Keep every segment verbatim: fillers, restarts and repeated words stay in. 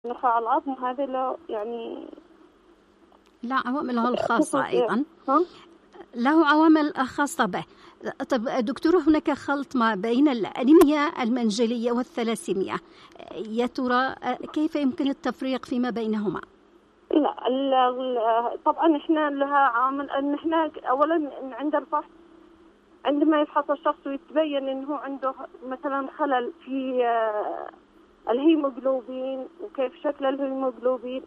نخاع العظم هذا له يعني لا عوامله الخاصة أيضا. ها؟ له عوامل خاصة به. طب دكتورة، هناك خلط ما بين الأنيميا المنجلية والثلاسيميا، يا ترى كيف يمكن التفريق فيما بينهما؟ لا ال ال طبعا احنا لها عامل ان احنا اولا عند الفحص عندما يفحص الشخص ويتبين انه عنده مثلا خلل في الهيموغلوبين وكيف شكل الهيموغلوبين،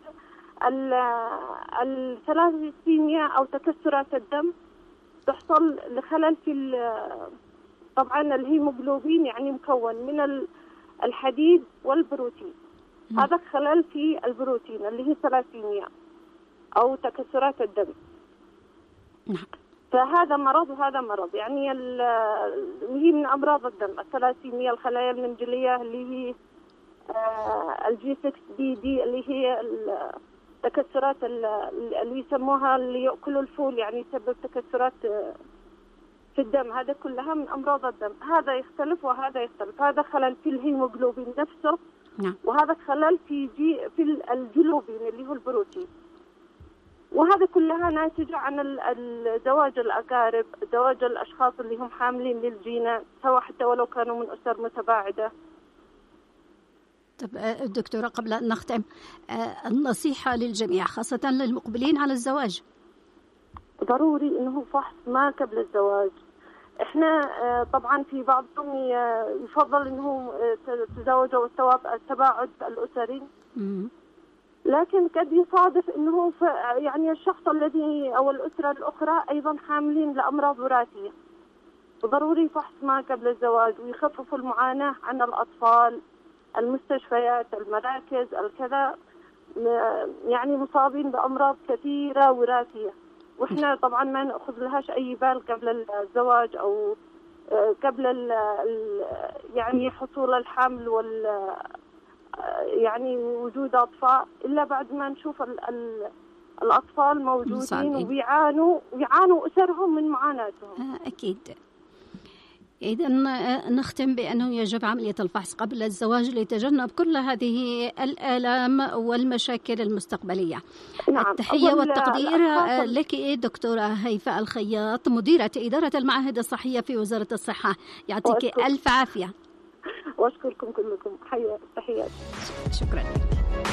الثلاسيميا او تكسرات الدم تحصل لخلل في طبعا الهيموغلوبين يعني مكون من الحديد والبروتين. م. هذا خلل في البروتين اللي هي ثلاسيميا او تكسرات الدم. نعم. فهذا مرض وهذا مرض، يعني هي من امراض الدم الثلاسيميا، الخلايا المنجليه اللي هي الجي ستة بي دي اللي هي التكسرات اللي يسموها اللي يأكلوا الفول، يعني يسبب تكسرات في الدم، هذا كلها من أمراض الدم. هذا يختلف وهذا يختلف، هذا خلل في الهيموغلوبين نفسه. نعم. وهذا خلل في جي في الجلوبين اللي هو البروتين، وهذا كلها ناتجة عن زواج الأقارب، زواج الأشخاص اللي هم حاملين للجينات، سواء حتى ولو كانوا من أسر متباعدة. طب دكتورة، قبل أن نختم، النصيحة للجميع خاصة للمقبلين على الزواج؟ ضروري إنه فحص ما قبل الزواج. إحنا طبعا في بعضهم يفضل إنه تزوجوا التباعد الأسري، لكن قد يصادف إنه يعني الشخص الذي أو الأسرة الأخرى أيضا حاملين لأمراض وراثية، وضروري فحص ما قبل الزواج ويخففوا المعاناة عن الأطفال. المستشفيات، المراكز، الكذا يعني مصابين بأمراض كثيرة وراثية، وإحنا طبعا ما نأخذ لهاش أي بال قبل الزواج أو قبل ال يعني حصول الحمل وال يعني وجود أطفال، إلا بعد ما نشوف ال ال الأطفال موجودين وبيعانوا ويعانوا أسرهم من معاناتهم. أكيد. إذا نختم بأنه يجب عملية الفحص قبل الزواج لتجنب كل هذه الآلام والمشاكل المستقبلية. نعم. التحية والتقدير لك دكتورة هيفاء الخياط، مديرة إدارة المعاهد الصحية في وزارة الصحة، يعطيك ألف عافية. وأشكركم كلكم. تحياتي. شكرا لك.